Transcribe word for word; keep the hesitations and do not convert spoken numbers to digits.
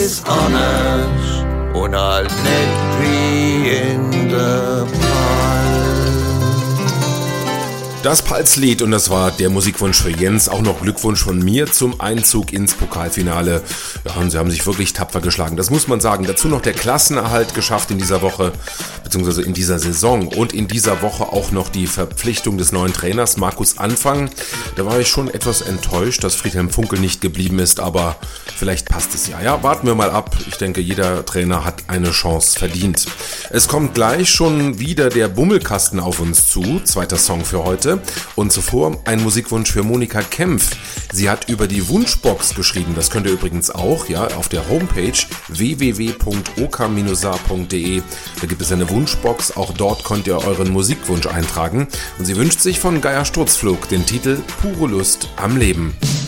is honest und halt nicht wie in der Das Palzlied, und das war der Musikwunsch für Jens. Auch noch Glückwunsch von mir zum Einzug ins Pokalfinale. Ja, und sie haben sich wirklich tapfer geschlagen, das muss man sagen. Dazu noch der Klassenerhalt geschafft in dieser Woche, beziehungsweise in dieser Saison. Und in dieser Woche auch noch die Verpflichtung des neuen Trainers, Markus Anfang. Da war ich schon etwas enttäuscht, dass Friedhelm Funkel nicht geblieben ist, aber vielleicht passt es ja. Ja, warten wir mal ab. Ich denke, jeder Trainer hat eine Chance verdient. Es kommt gleich schon wieder der Bummelkasten auf uns zu. Zweiter Song für heute. Und zuvor ein Musikwunsch für Monika Kempf. Sie hat über die Wunschbox geschrieben. Das könnt ihr übrigens auch, ja, auf der Homepage w w w punkt oka sa punkt de. Da gibt es eine Wunschbox. Auch dort könnt ihr euren Musikwunsch eintragen. Und sie wünscht sich von Geier Sturzflug den Titel Pure Lust am Leben.